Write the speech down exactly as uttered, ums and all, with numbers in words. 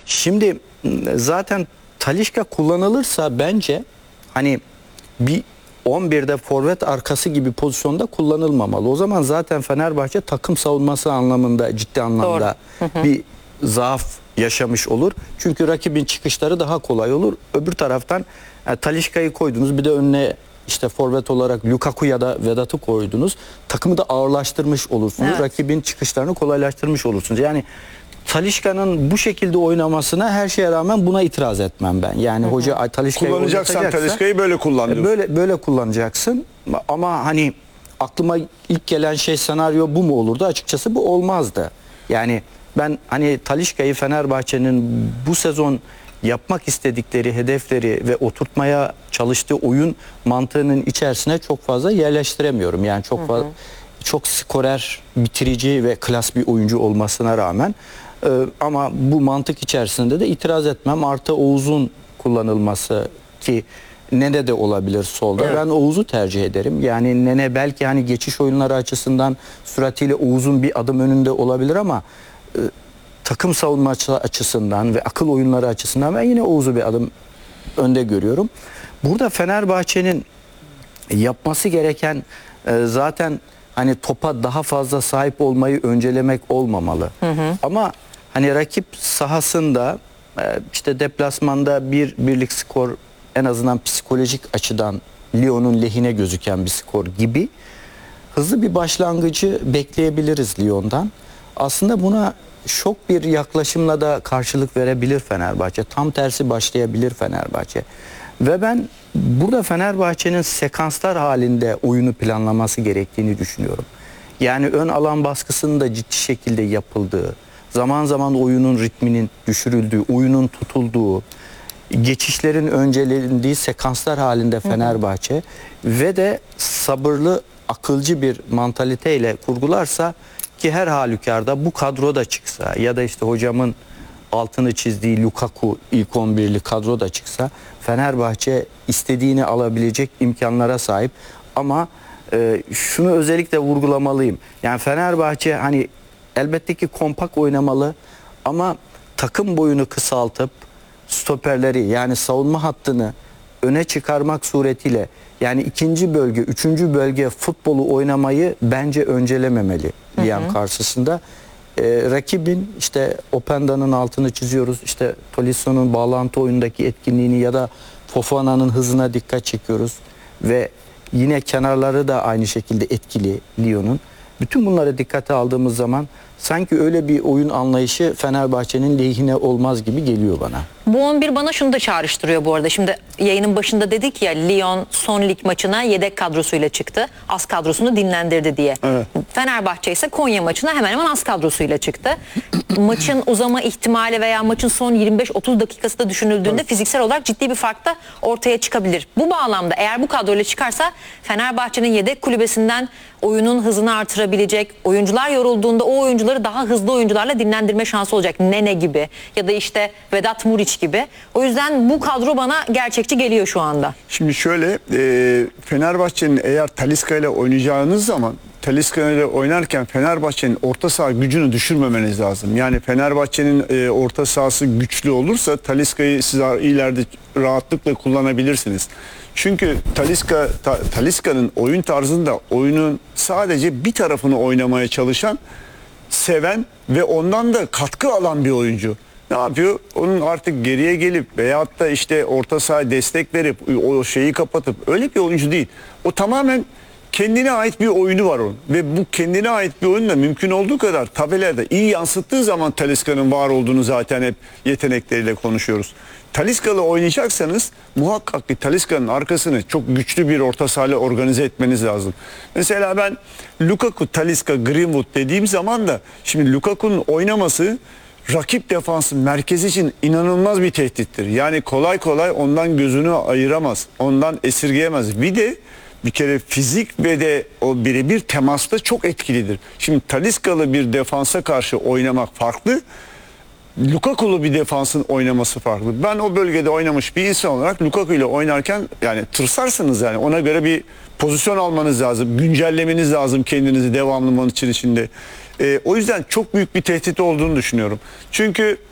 Şimdi zaten Talisca kullanılırsa bence hani bir on birde forvet arkası gibi pozisyonda kullanılmamalı. O zaman zaten Fenerbahçe takım savunması anlamında ciddi anlamda hı hı. bir zaaf yaşamış olur. Çünkü rakibin çıkışları daha kolay olur. Öbür taraftan yani Talisca'yı koydunuz, bir de önüne işte forvet olarak Lukaku ya da Vedat'ı koydunuz. Takımı da ağırlaştırmış olursunuz. Evet. Rakibin çıkışlarını kolaylaştırmış olursunuz. Yani Talisca'nın bu şekilde oynamasına her şeye rağmen buna itiraz etmem ben. Yani hı hı. hoca Talisca'yı kullanacaksan Talisca'yı böyle kullan diyorsun. Böyle böyle kullanacaksın. Ama hani aklıma ilk gelen şey, senaryo bu mu olurdu? Açıkçası bu olmazdı. Yani ben hani Talisca'yı Fenerbahçe'nin bu sezon yapmak istedikleri hedefleri ve oturtmaya çalıştığı oyun mantığının içerisine çok fazla yerleştiremiyorum. Yani çok fazla, hı hı. çok skorer, bitirici ve klas bir oyuncu olmasına rağmen e, ama bu mantık içerisinde de itiraz etmem. Artı Oğuz'un kullanılması, ki Nene de olabilir solda. Evet. Ben Oğuz'u tercih ederim. Yani Nene belki hani geçiş oyunları açısından süratiyle Oğuz'un bir adım önünde olabilir ama e, takım savunma açısından ve akıl oyunları açısından ben yine Oğuz'u bir adım önde görüyorum. Burada Fenerbahçe'nin yapması gereken e, zaten hani topa daha fazla sahip olmayı öncelemek olmamalı. Hı hı. Ama hani rakip sahasında e, işte deplasmanda bir birlik skor, en azından psikolojik açıdan Lyon'un lehine gözüken bir skor gibi hızlı bir başlangıcı bekleyebiliriz Lyon'dan. Aslında buna şok bir yaklaşımla da karşılık verebilir Fenerbahçe. Tam tersi başlayabilir Fenerbahçe. Ve ben burada Fenerbahçe'nin sekanslar halinde oyunu planlaması gerektiğini düşünüyorum. Yani ön alan baskısının da ciddi şekilde yapıldığı, zaman zaman oyunun ritminin düşürüldüğü, oyunun tutulduğu, geçişlerin öncelendiği sekanslar halinde Fenerbahçe, hı hı. ve de sabırlı, akılcı bir mantaliteyle kurgularsa, ki her halükarda bu kadro da çıksa ya da işte hocamın altını çizdiği Lukaku ilk on birli kadro da çıksa, Fenerbahçe istediğini alabilecek imkanlara sahip. Ama e, şunu özellikle vurgulamalıyım. Yani Fenerbahçe hani elbette ki kompakt oynamalı ama takım boyunu kısaltıp stoperleri, yani savunma hattını öne çıkarmak suretiyle, yani ikinci bölge, üçüncü bölge futbolu oynamayı bence öncelememeli Lyon karşısında. Ee, rakibin işte Openda'nın altını çiziyoruz, işte Tolisso'nun bağlantı oyundaki etkinliğini ya da Fofana'nın hızına dikkat çekiyoruz ve yine kenarları da aynı şekilde etkili Lyon'un. Bütün bunlara dikkate aldığımız zaman sanki öyle bir oyun anlayışı Fenerbahçe'nin lehine olmaz gibi geliyor bana. Bu on bir bana şunu da çağrıştırıyor bu arada. Şimdi yayının başında dedik ya, Lyon son lig maçına yedek kadrosuyla çıktı. Az kadrosunu dinlendirdi diye. Evet. Fenerbahçe ise Konya maçına hemen hemen az kadrosuyla çıktı. Maçın uzama ihtimali veya maçın son yirmi beş otuz dakikası da düşünüldüğünde evet. fiziksel olarak ciddi bir fark da ortaya çıkabilir. Bu bağlamda eğer bu kadroyla çıkarsa Fenerbahçe'nin yedek kulübesinden oyunun hızını artırabilecek, oyuncular yorulduğunda o oyuncuları daha hızlı oyuncularla dinlendirme şansı olacak. Nene gibi ya da işte Vedat Muriç gibi. O yüzden bu kadro bana gerçekçi geliyor şu anda. Şimdi şöyle, e, Fenerbahçe'nin eğer Talisca ile oynayacağınız zaman, Talisca ile oynarken Fenerbahçe'nin orta saha gücünü düşürmemeniz lazım. Yani Fenerbahçe'nin e, orta sahası güçlü olursa Talisca'yı siz ileride rahatlıkla kullanabilirsiniz. Çünkü Talisca, ta, Talisca'nın oyun tarzında oyunun sadece bir tarafını oynamaya çalışan, seven ve ondan da katkı alan bir oyuncu. Ne yapıyor? Onun artık geriye gelip veyahut da işte orta sahaya destek verip o şeyi kapatıp öyle bir oyuncu değil. O tamamen kendine ait bir oyunu var onun. Ve bu kendine ait bir oyunu da mümkün olduğu kadar tabelada iyi yansıttığı zaman Talisca'nın var olduğunu zaten hep yetenekleriyle konuşuyoruz. Talisca'la oynayacaksanız muhakkak ki Talisca'nın arkasını çok güçlü bir orta sahayla organize etmeniz lazım. Mesela ben Lukaku, Talisca, Greenwood dediğim zaman da şimdi Lukaku'nun oynaması rakip defansın merkezi için inanılmaz bir tehdittir. Yani kolay kolay ondan gözünü ayıramaz, ondan esirgeyemez. Bir de bir kere fizik ve de o birebir temasta çok etkilidir. Şimdi Talisca'lı bir defansa karşı oynamak farklı, Lukaku'lu bir defansın oynaması farklı. Ben o bölgede oynamış bir insan olarak Lukaku ile oynarken yani tırsarsınız, yani ona göre bir pozisyon almanız lazım, güncellemeniz lazım kendinizi devamlı maçın içinde. Ee, o yüzden çok büyük bir tehdit olduğunu düşünüyorum. Çünkü